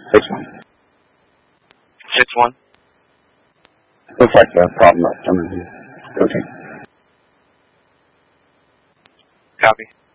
6-1. 6-1. Looks like a problem left. I'm going to go team. Copy.